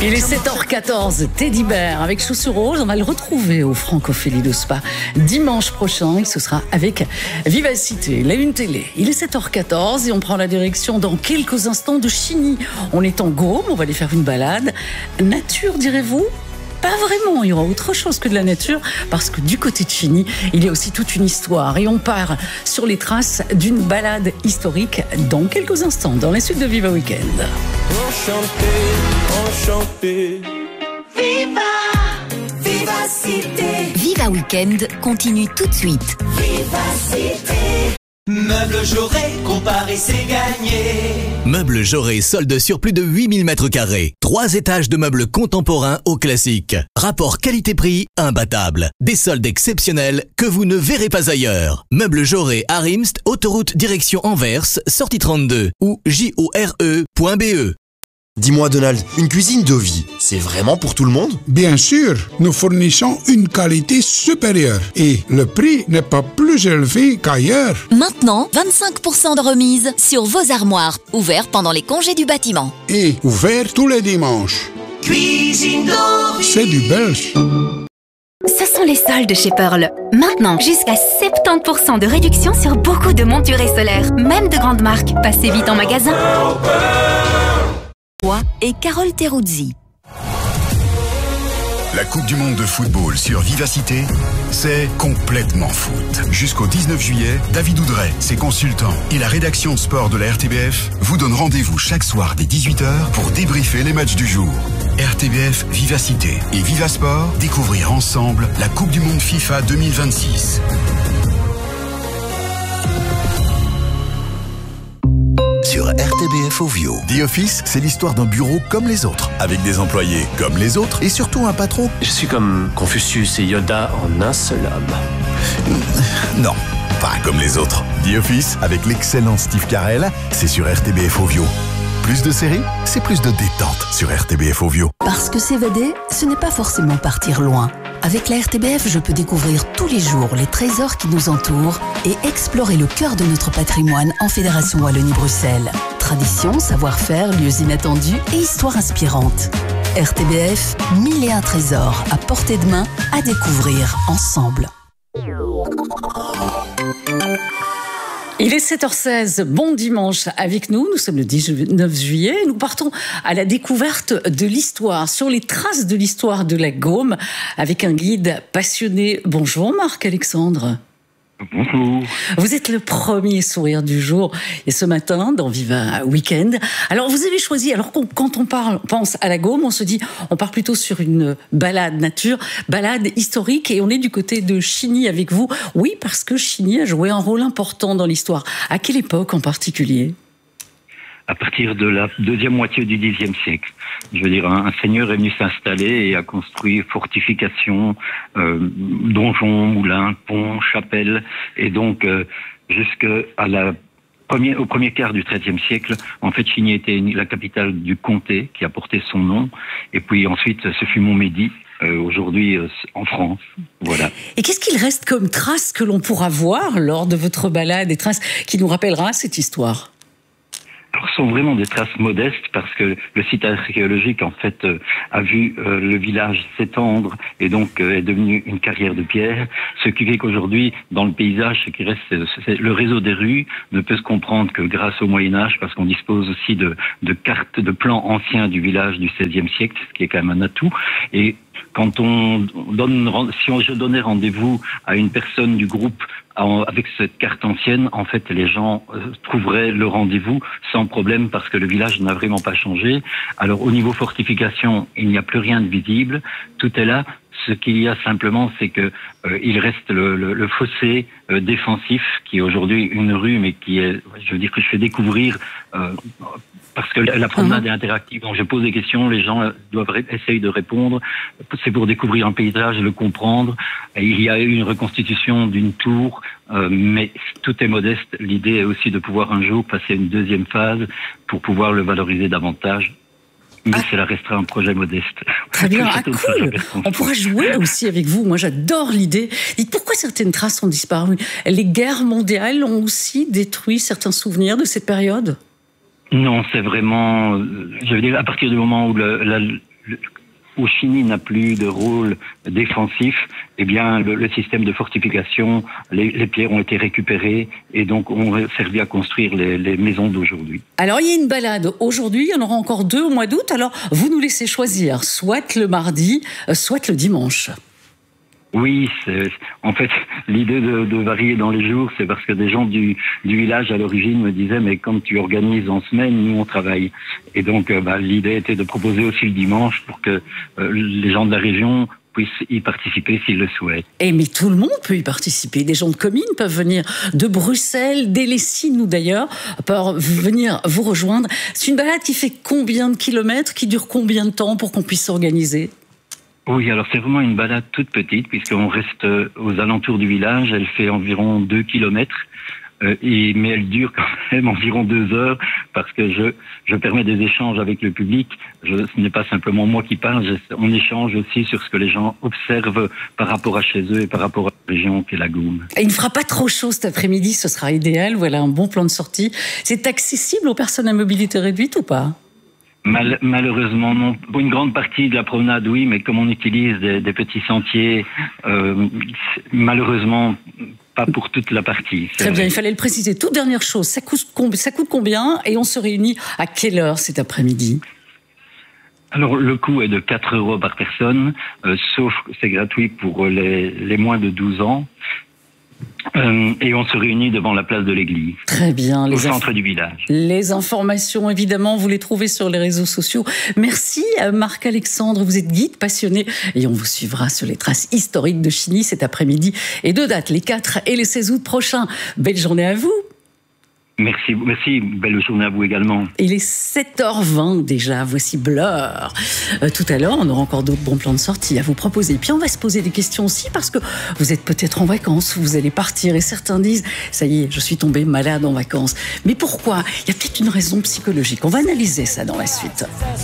Il est 7h14, Teddy Bear avec Chaussures Roses, on va le retrouver au Francophilie de Spa dimanche prochain et ce sera avec Vivacité, la Une Télé. Il est 7h14 et on prend la direction dans quelques instants de Chigny. On est en Gaume, on va aller faire une balade. Nature, direz-vous ? Pas vraiment, il y aura autre chose que de la nature parce que du côté de Chigny, il y a aussi toute une histoire et on part sur les traces d'une balade historique dans quelques instants dans la suite de Viva Weekend. Enchanté, enchanté. Viva, Vivacité. Viva Weekend continue tout de suite. Vivacité. Meubles Jaurès, comparer c'est gagné. Meubles Jaurès solde sur plus de 8000 mètres carrés. 3 étages de meubles contemporains au classique. Rapport qualité-prix imbattable. Des soldes exceptionnels que vous ne verrez pas ailleurs. Meubles Jaurès à Rimst, autoroute direction Anvers, sortie 32 ou jore.be. Dis-moi Donald, une cuisine de vie, c'est vraiment pour tout le monde ? Bien sûr, nous fournissons une qualité supérieure et le prix n'est pas plus élevé qu'ailleurs. Maintenant, 25% de remise sur vos armoires, ouverts pendant les congés du bâtiment. Et ouvert tous les dimanches. Cuisine de vie. C'est du belge. Ce sont les soldes chez Pearl. Maintenant, jusqu'à 70% de réduction sur beaucoup de montures et solaires, même de grandes marques. Passez vite en magasin. Et Carole Teruzzi. La Coupe du Monde de football sur Vivacité, c'est complètement foot. Jusqu'au 19 juillet, David Oudret, ses consultants et la rédaction sport de la RTBF vous donnent rendez-vous chaque soir dès 18h pour débriefer les matchs du jour. RTBF Vivacité et Vivasport, découvrir ensemble la Coupe du Monde FIFA 2026. Sur RTBF Ovio. The Office, c'est l'histoire d'un bureau comme les autres, avec des employés comme les autres et surtout un patron. Je suis comme Confucius et Yoda en un seul homme. Non, pas comme les autres. The Office, avec l'excellent Steve Carell, c'est sur RTBF Ovio. Plus de séries, c'est plus de détente sur RTBF Ovio. Parce que s'évader, ce n'est pas forcément partir loin. Avec la RTBF, je peux découvrir tous les jours les trésors qui nous entourent et explorer le cœur de notre patrimoine en Fédération Wallonie-Bruxelles. Tradition, savoir-faire, lieux inattendus et histoires inspirantes. RTBF, 1001 trésors à portée de main à découvrir ensemble. Il est 7h16, bon dimanche avec nous, nous sommes le 19 juillet, nous partons à la découverte de l'histoire, sur les traces de l'histoire de la Gaume, avec un guide passionné. Bonjour Marc-Alexandre. Bonjour. Vous êtes le premier sourire du jour et ce matin dans Viva Weekend. Alors vous avez choisi, alors quand on pense à la Gaume, on se dit on part plutôt sur une balade nature, balade historique et on est du côté de Chigny avec vous. Oui, parce que Chigny a joué un rôle important dans l'histoire. À quelle époque en particulier ? À partir de la deuxième moitié du Xe siècle. Je veux dire, un seigneur est venu s'installer et a construit fortifications, donjons, moulins, ponts, chapelles, et donc jusqu'à au premier quart du XIIIe siècle, en fait, Chigny était la capitale du comté qui a porté son nom, et puis ensuite, ce fut Montmédy. Aujourd'hui en France, voilà. Et qu'est-ce qu'il reste comme traces que l'on pourra voir lors de votre balade, des traces qui nous rappellera cette histoire ? Alors, ce sont vraiment des traces modestes parce que le site archéologique, en fait, a vu le village s'étendre et donc est devenu une carrière de pierre. Ce qui fait qu'aujourd'hui, dans le paysage, ce qui reste, c'est le réseau des rues ne peut se comprendre que grâce au Moyen-Âge parce qu'on dispose aussi de cartes, de plans anciens du village du XVIe siècle, ce qui est quand même un atout. Et quand je donnais rendez-vous à une personne du groupe avec cette carte ancienne, en fait, les gens trouveraient le rendez-vous sans problème parce que le village n'a vraiment pas changé. Alors, au niveau fortification, il n'y a plus rien de visible. Tout est là. Ce qu'il y a simplement, c'est que il reste le fossé défensif qui est aujourd'hui une rue, mais qui est, je veux dire, que je fais découvrir parce que la promenade est interactive. Donc, je pose des questions, les gens doivent essayer de répondre. C'est pour découvrir un paysage et le comprendre. Et il y a eu une reconstitution d'une tour, mais tout est modeste. L'idée est aussi de pouvoir un jour passer à une deuxième phase pour pouvoir le valoriser davantage. Mais cela restera un projet modeste. Très bien, cool. On pourra jouer aussi avec vous. Moi, j'adore l'idée. Dites, pourquoi certaines traces ont disparu ? Les guerres mondiales ont aussi détruit certains souvenirs de cette période ? Non, c'est vraiment... Je veux dire, à partir du moment où où Chiny n'a plus de rôle défensif, eh bien, le système de fortification, les pierres ont été récupérées et donc ont servi à construire les maisons d'aujourd'hui. Alors, il y a une balade aujourd'hui, il y en aura encore 2 au mois d'août. Alors, vous nous laissez choisir, soit le mardi, soit le dimanche. Oui, en fait, l'idée de varier dans les jours, c'est parce que des gens du village à l'origine me disaient, mais quand tu organises en semaine, nous on travaille. Et donc, l'idée était de proposer aussi le dimanche pour que les gens de la région puissent y participer s'ils le souhaitent. Et mais tout le monde peut y participer. Des gens de communes peuvent venir de Bruxelles, des Lessines ou d'ailleurs, peuvent venir vous rejoindre. C'est une balade qui fait combien de kilomètres, qui dure combien de temps pour qu'on puisse s'organiser ? Oui, alors c'est vraiment une balade toute petite puisqu'on reste aux alentours du village. Elle fait environ 2 kilomètres, mais elle dure quand même environ 2 heures parce que je permets des échanges avec le public. Ce n'est pas simplement moi qui parle, on échange aussi sur ce que les gens observent par rapport à chez eux et par rapport à la région qu'est la Goume. Et il ne fera pas trop chaud cet après-midi, ce sera idéal. Voilà un bon plan de sortie. C'est accessible aux personnes à mobilité réduite ou pas ? Malheureusement, non. Pour une grande partie de la promenade, oui, mais comme on utilise des petits sentiers, malheureusement, pas pour toute la partie. Très bien, il fallait le préciser. Toute dernière chose, ça coûte combien et on se réunit à quelle heure cet après-midi ? Alors, le coût est de 4 € par personne, sauf que c'est gratuit pour les moins de 12 ans. Et on se réunit devant la place de l'église. Très bien. Au centre du village. Les informations, évidemment, vous les trouvez sur les réseaux sociaux. Merci Marc-Alexandre, vous êtes guide passionné et on vous suivra sur les traces historiques de Chiny cet après-midi. Et 2 dates, les 4 et les 16 août prochains. Belle journée à vous. Merci, belle journée à vous également. Il est 7h20 déjà, voici Blur. Tout à l'heure, on aura encore d'autres bons plans de sortie à vous proposer. Puis on va se poser des questions aussi parce que vous êtes peut-être en vacances, vous allez partir et certains disent « ça y est, je suis tombé malade en vacances ». Mais pourquoi ? Il y a peut-être une raison psychologique. On va analyser ça dans la suite.